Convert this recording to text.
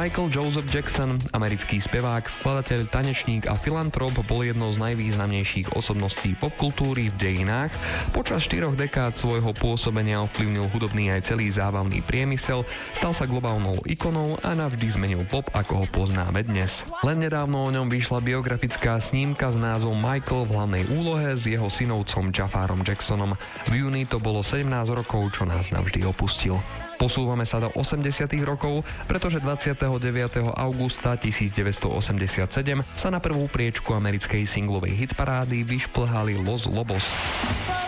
Michael Joseph Jackson, americký spevák, skladateľ, tanečník a filantrop, bol jednou z najvýznamnejších osobností popkultúry v dejinách. Počas 4 dekád svojho pôsobenia ovplyvnil hudobný aj celý zábavný priemysel, stal sa globálnou ikonou a navždy zmenil pop, ako ho poznáme dnes. Len nedávno o ňom vyšla biografická snímka s názvom Michael v hlavnej úlohe s jeho synovcom Jaffarom Jacksonom. V júni to bolo 17 rokov, čo nás navždy opustil. Posúvame sa do 80. rokov, pretože 29. augusta 1987 sa na prvú priečku americkej singlovej hitparády vyšplhali Los Lobos.